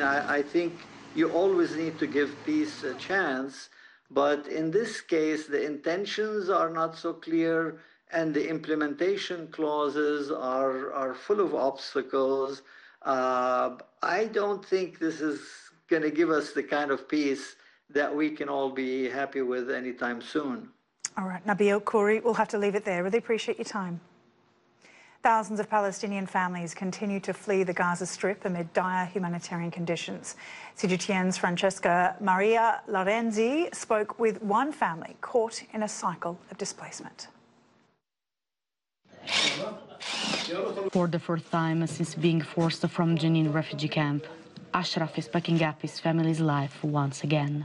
mean, I think you always need to give peace a chance, but in this case, the intentions are not so clear, and the implementation clauses are full of obstacles. I don't think this is going to give us the kind of peace that we can all be happy with anytime soon. All right, Nabil Khouri, we'll have to leave it there. Really appreciate your time. Thousands of Palestinian families continue to flee the Gaza Strip amid dire humanitarian conditions. CGTN's Francesca Maria Lorenzi spoke with one family caught in a cycle of displacement. For the first time since being forced from Jenin refugee camp, Ashraf is packing up his family's life once again.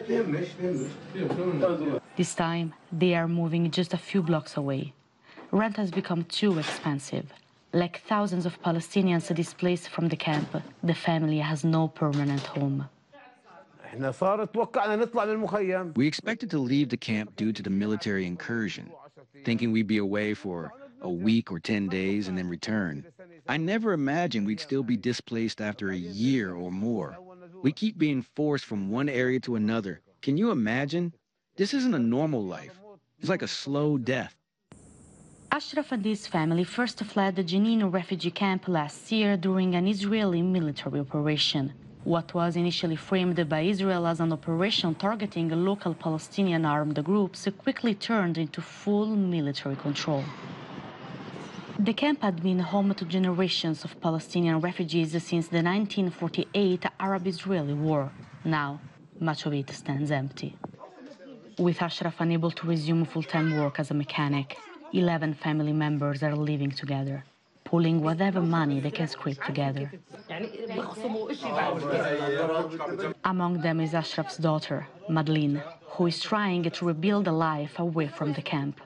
This time, they are moving just a few blocks away. Rent has become too expensive. Like thousands of Palestinians displaced from the camp, the family has no permanent home. We expected to leave the camp due to the military incursion, thinking we'd be away for a week or 10 days and then return. I never imagined we'd still be displaced after a year or more. We keep being forced from one area to another. Can you imagine? This isn't a normal life. It's like a slow death. Ashraf and his family first fled the Jenin refugee camp last year during an Israeli military operation. What was initially framed by Israel as an operation targeting local Palestinian armed groups quickly turned into full military control. The camp had been home to generations of Palestinian refugees since the 1948 Arab-Israeli War. Now, much of it stands empty. With Ashraf unable to resume full-time work as a mechanic, 11 family members are living together, pulling whatever money they can scrape together. Among them is Ashraf's daughter, Madeleine, who is trying to rebuild a life away from the camp.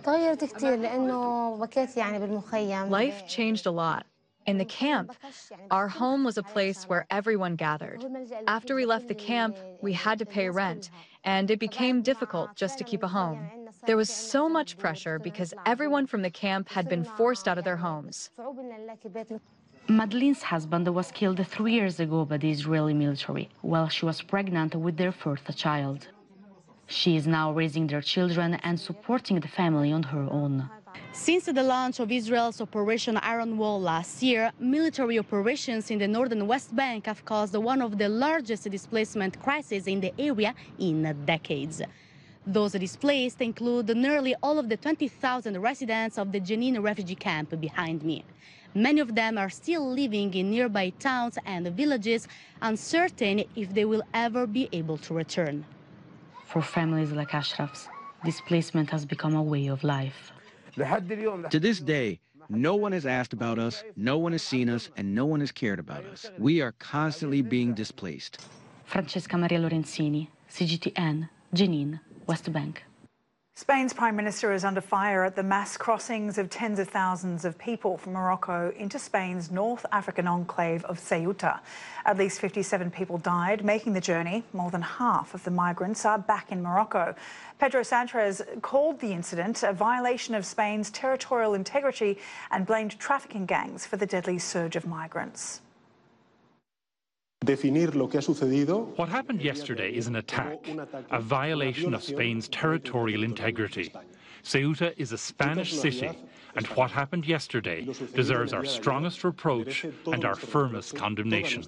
Life changed a lot. In the camp, our home was a place where everyone gathered. After we left the camp, we had to pay rent, and it became difficult just to keep a home. There was so much pressure because everyone from the camp had been forced out of their homes. Madeleine's husband was killed 3 years ago by the Israeli military while she was pregnant with their first child. She is now raising their children and supporting the family on her own. Since the launch of Israel's Operation Iron Wall last year, military operations in the northern West Bank have caused one of the largest displacement crises in the area in decades. Those displaced include nearly all of the 20,000 residents of the Jenin refugee camp behind me. Many of them are still living in nearby towns and villages, uncertain if they will ever be able to return. For families like Ashraf's, displacement has become a way of life. To this day, no one has asked about us, no one has seen us, and no one has cared about us. We are constantly being displaced. Francesca Maria Lorenzini, CGTN, Jenin, West Bank. Spain's Prime Minister is under fire at the mass crossings of tens of thousands of people from Morocco into Spain's North African enclave of Ceuta. At least 57 people died making the journey. More than half of the migrants are back in Morocco. Pedro Sanchez called the incident a violation of Spain's territorial integrity and blamed trafficking gangs for the deadly surge of migrants. What happened yesterday is an attack, a violation of Spain's territorial integrity. Ceuta is a Spanish city, and what happened yesterday deserves our strongest reproach and our firmest condemnation.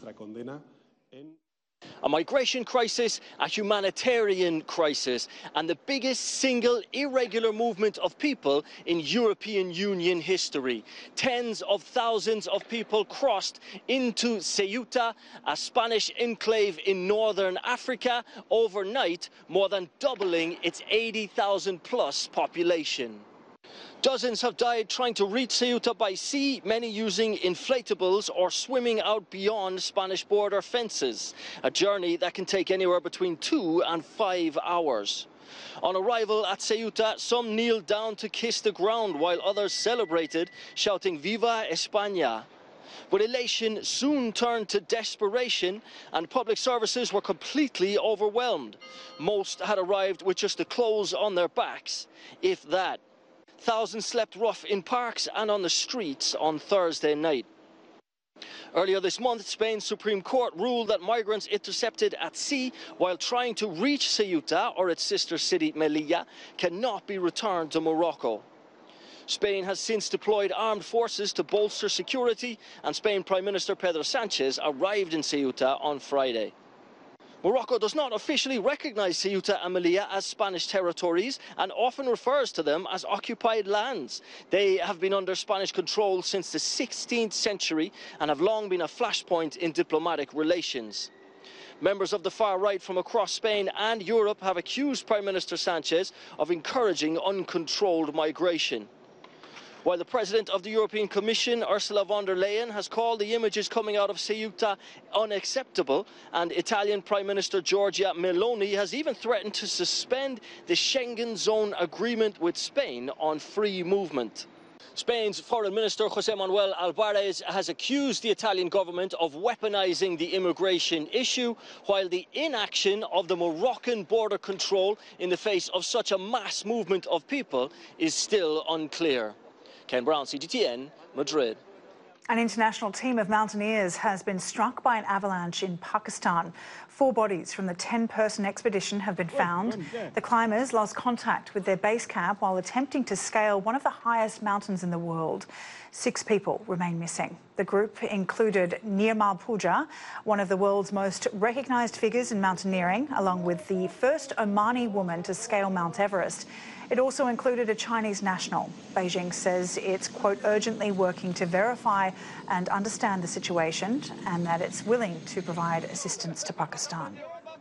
A migration crisis, a humanitarian crisis, and the biggest single irregular movement of people in European Union history. Tens of thousands of people crossed into Ceuta, a Spanish enclave in northern Africa, overnight, more than doubling its 80,000 plus population. Dozens have died trying to reach Ceuta by sea, many using inflatables or swimming out beyond Spanish border fences, a journey that can take anywhere between 2 and 5 hours. On arrival at Ceuta, some kneeled down to kiss the ground while others celebrated, shouting "Viva España!" But elation soon turned to desperation, and public services were completely overwhelmed. Most had arrived with just the clothes on their backs, if that. Thousands slept rough in parks and on the streets on Thursday night. Earlier this month, Spain's Supreme Court ruled that migrants intercepted at sea while trying to reach Ceuta or its sister city Melilla cannot be returned to Morocco. Spain has since deployed armed forces to bolster security, and Spain Prime Minister Pedro Sanchez arrived in Ceuta on Friday. Morocco does not officially recognize Ceuta and Melilla as Spanish territories and often refers to them as occupied lands. They have been under Spanish control since the 16th century and have long been a flashpoint in diplomatic relations. Members of the far right from across Spain and Europe have accused Prime Minister Sanchez of encouraging uncontrolled migration. While the President of the European Commission, Ursula von der Leyen, has called the images coming out of Ceuta unacceptable, and Italian Prime Minister Giorgia Meloni has even threatened to suspend the Schengen zone agreement with Spain on free movement. Spain's Foreign Minister José Manuel Álvarez has accused the Italian government of weaponizing the immigration issue, while the inaction of the Moroccan border control in the face of such a mass movement of people is still unclear. Ken Brown, CGTN, Madrid. An international team of mountaineers has been struck by an avalanche in Pakistan. 4 bodies from the 10-person expedition have been found. The climbers lost contact with their base camp while attempting to scale one of the highest mountains in the world. 6 people remain missing. The group included Nirmal Pooja, one of the world's most recognised figures in mountaineering, along with the first Omani woman to scale Mount Everest. It also included a Chinese national. Beijing says it's, quote, urgently working to verify and understand the situation and that it's willing to provide assistance to Pakistan.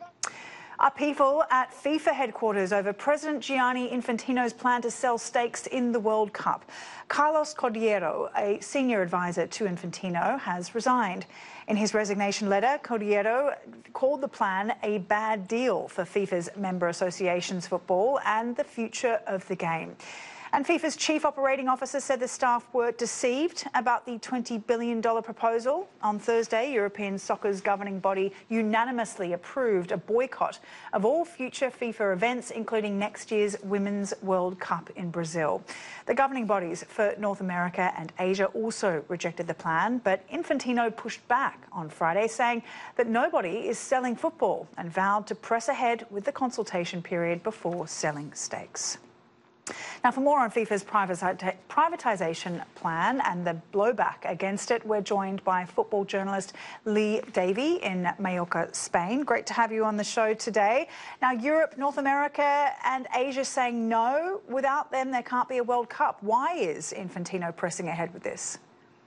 Upheaval at FIFA headquarters over President Gianni Infantino's plan to sell stakes in the World Cup. Carlos Cordeiro, a senior advisor to Infantino, has resigned. In his resignation letter, Cordeiro called the plan a bad deal for FIFA's member associations football and the future of the game. And FIFA's chief operating officer said the staff were deceived about the $20 billion proposal. On Thursday, European soccer's governing body unanimously approved a boycott of all future FIFA events, including next year's Women's World Cup in Brazil. The governing bodies for North America and Asia also rejected the plan, but Infantino pushed back on Friday, saying that nobody is selling football and vowed to press ahead with the consultation period before selling stakes. Now, for more on FIFA's privatisation plan and the blowback against it, we're joined by football journalist Lee Davey in Mallorca, Spain. Great to have you on the show today. Now, Europe, North America and Asia saying no. Without them, there can't be a World Cup. Why is Infantino pressing ahead with this?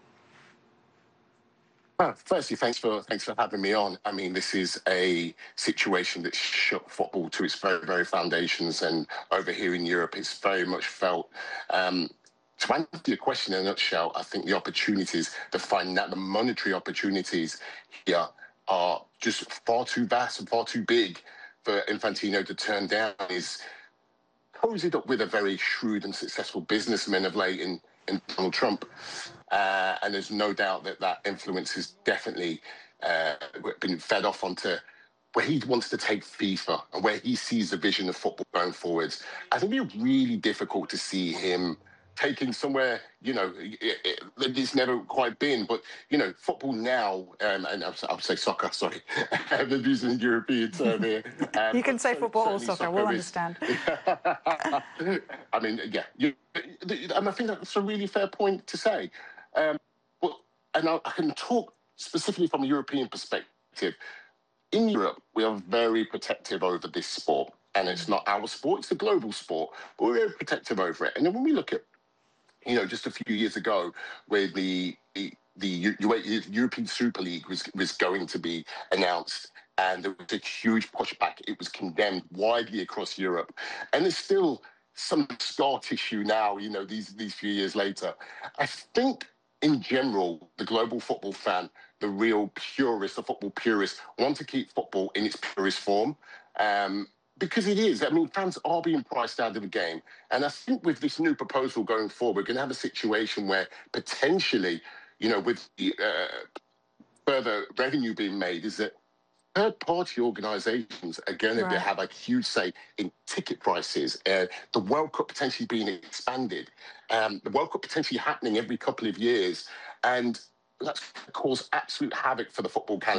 Well, firstly, thanks for having me on. I mean, this is a situation that shook football to its very, very foundations, and over here in Europe, it's very much felt. To answer your question in a nutshell, I think the opportunities, the monetary opportunities here are just far too vast and far too big for Infantino to turn down. He's cozied up with a very shrewd and successful businessman of late in Donald Trump. And there's no doubt that influence has definitely been fed off onto where he wants to take FIFA and where he sees the vision of football going forwards. I think it'd be really difficult to see him taking somewhere, it's never quite been. But, football now, and I'll say soccer, sorry. I'm using European term here. You can say football or soccer, we'll understand. I mean, yeah. And I think that's a really fair point to say. And I can talk specifically from a European perspective. In Europe, we are very protective over this sport. And it's not our sport, it's a global sport. But we're very protective over it. And then when we look at, just a few years ago, where the European Super League was going to be announced, and there was a huge pushback. It was condemned widely across Europe. And there's still some scar tissue now, these few years later. I think, in general, the global football fan, the real purist, the football purist, want to keep football in its purest form. Because it is. I mean, fans are being priced out of the game. And I think with this new proposal going forward, we're going to have a situation where potentially, with the further revenue being made, is that third-party organisations are going to have a huge say in ticket prices. The World Cup potentially being expanded. The World Cup potentially happening every couple of years. And cause absolute havoc for the football calendar.